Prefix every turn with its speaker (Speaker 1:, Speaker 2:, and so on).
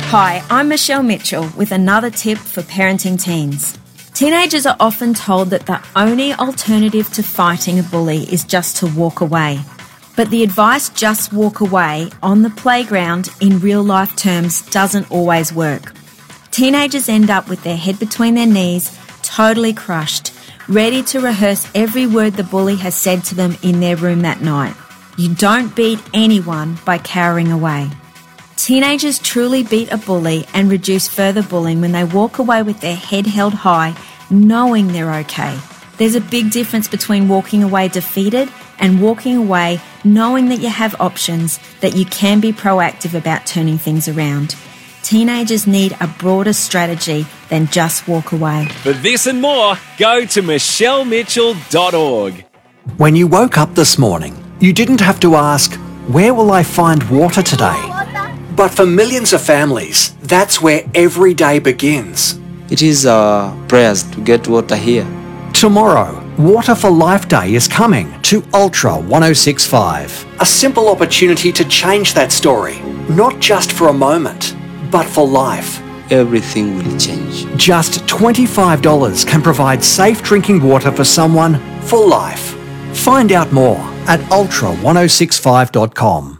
Speaker 1: Hi, I'm Michelle Mitchell with another tip for parenting teens. Teenagers are often told that the only alternative to fighting a bully is just to walk away. But the advice just walk away on the playground in real life terms doesn't always work. Teenagers end up with their head between their knees, totally crushed, ready to rehearse every word the bully has said to them in their room that night. You don't beat anyone by cowering away. Teenagers truly beat a bully and reduce further bullying when they walk away with their head held high, knowing they're okay. There's a big difference between walking away defeated and walking away knowing that you have options, that you can be proactive about turning things around. Teenagers need a broader strategy than just walk away.
Speaker 2: For this and more, go to michellemitchell.org.
Speaker 3: When you woke up this morning, you didn't have to ask, where will I find water today? But for millions of families, that's where every day begins.
Speaker 4: It is our prayers to get water here.
Speaker 3: Tomorrow, Water for Life Day is coming to Ultra 1065. A simple opportunity to change that story, not just for a moment, but for life.
Speaker 4: Everything will change.
Speaker 3: Just $25 can provide safe drinking water for someone for life. Find out more at ultra1065.com.